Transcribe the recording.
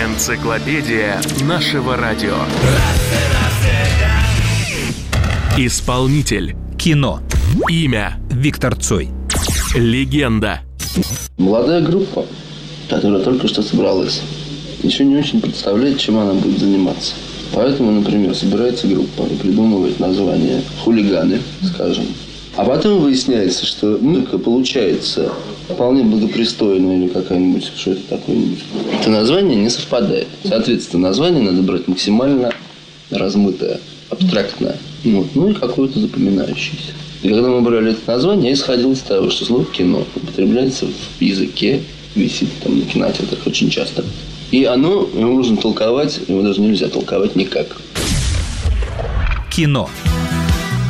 Энциклопедия нашего радио. Исполнитель. Кино. Имя. Виктор Цой. Легенда. Молодая группа, которая только что собралась, еще не очень представляет, чем она будет заниматься. Поэтому, например, собирается группа и придумывает название «Хулиганы», скажем. А потом выясняется, что музыка получается вполне благопристойная или какая-нибудь, что это такое-нибудь. Это название не совпадает. Соответственно, название надо брать максимально размытое, абстрактное. Ну и какое-то запоминающееся. И когда мы брали это название, я исходил из того, что слово «кино» употребляется в языке, висит там на кинотеатрах очень часто. И его нужно толковать, его даже нельзя толковать никак. Кино.